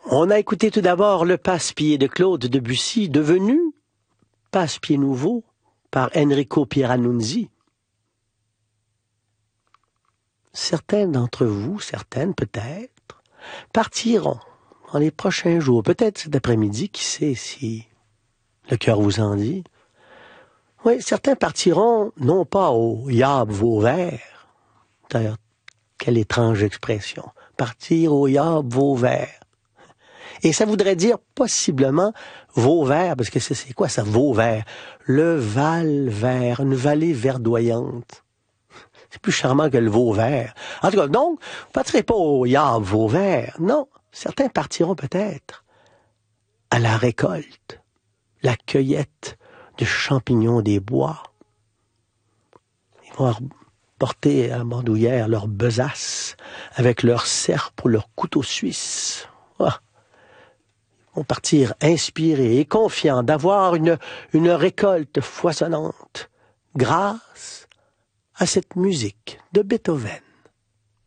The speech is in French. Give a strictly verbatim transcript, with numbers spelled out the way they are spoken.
On a écouté tout d'abord le Passe-Pied de Claude Debussy, devenu Passe-Pied nouveau par Enrico Pieranunzi. Certains d'entre vous, certaines peut-être, partiront dans les prochains jours, peut-être cet après-midi, qui sait si le cœur vous en dit. Oui, certains partiront non pas au Yab Vauvert. D'ailleurs, quelle étrange expression. Partir au Yab Vauvert. Et ça voudrait dire possiblement Vauvert, parce que c'est, c'est quoi ça, Vauvert? Le Val vert, une vallée verdoyante. C'est plus charmant que le Vauvert. En tout cas, donc, vous ne partirez pas au Yab Vauvert. Non, certains partiront peut-être à la récolte, la cueillette de champignons des bois. Ils vont porter à la bandoulière leur besace avec leur serpe ou leur couteau suisse. Ah. Ils vont partir inspirés et confiants d'avoir une, une récolte foisonnante grâce à cette musique de Beethoven.